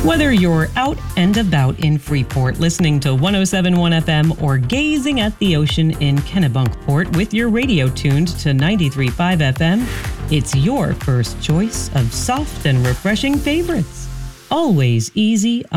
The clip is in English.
Whether you're out and about in Freeport listening to 107.1 FM or gazing at the ocean in Kennebunkport with your radio tuned to 93.5 FM, it's your first choice of soft and refreshing favorites. Always easy